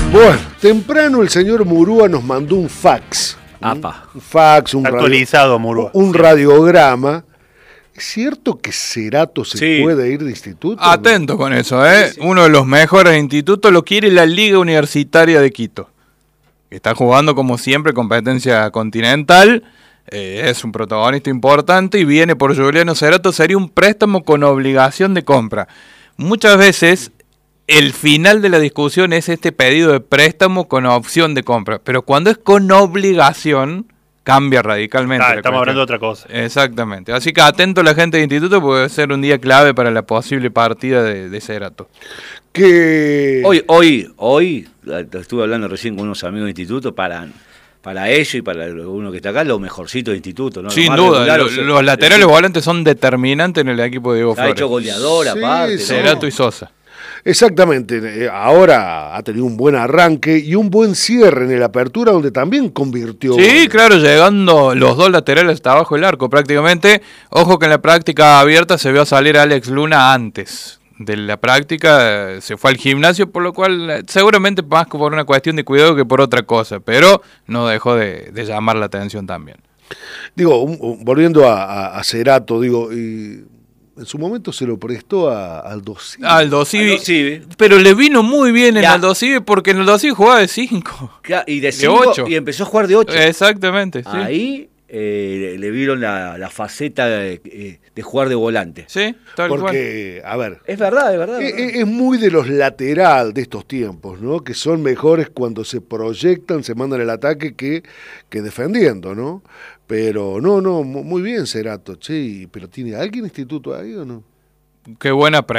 Bueno, temprano el señor Murúa nos mandó un fax. Un fax, actualizado, Murúa. Un radiograma. ¿Es cierto que Cerato se puede ir de instituto? Atento con eso, ¿eh? Sí. Uno de los mejores institutos lo quiere la Liga Universitaria de Quito. Está jugando como siempre competencia continental. Es un protagonista importante y viene por Juliano Cerato. Sería un préstamo con obligación de compra. Muchas veces el final de la discusión es este pedido de préstamo con opción de compra. Pero cuando es con obligación, cambia radicalmente. Estamos hablando de otra cosa. Exactamente. Así que atento a la gente de instituto, porque puede ser un día clave para la posible partida de Cerato. Que hoy estuve hablando recién con unos amigos de instituto para ellos y para uno que está acá, lo mejorcito de instituto, ¿no? Sin duda, los laterales volantes son determinantes en el equipo de Diego Flores. Ha hecho goleador aparte. Cerato y Sosa. Exactamente, ahora ha tenido un buen arranque y un buen cierre en el Apertura, donde también convirtió. Sí, claro, llegando los dos laterales hasta abajo del arco prácticamente. Ojo que en la práctica abierta se vio salir a Alex Luna antes de la práctica, se fue al gimnasio, por lo cual seguramente más por una cuestión de cuidado que por otra cosa, pero no dejó de llamar la atención también. Digo, volviendo a Cerato, digo, en su momento se lo prestó a Aldo Civi. Aldo Civi, pero le vino muy bien en Aldo Civi, porque en Aldo Civi jugaba de 5. Y de 8. Y empezó a jugar de 8. Exactamente, sí. Ahí le vieron la faceta de jugar de volante. Sí, tal cual. Porque, a ver. Es verdad. Es muy de los lateral de estos tiempos, ¿no? Que son mejores cuando se proyectan, se mandan el ataque que defendiendo, ¿no? Pero no, muy bien Cerato, che, pero ¿tiene alguien instituto ahí o no? Qué buena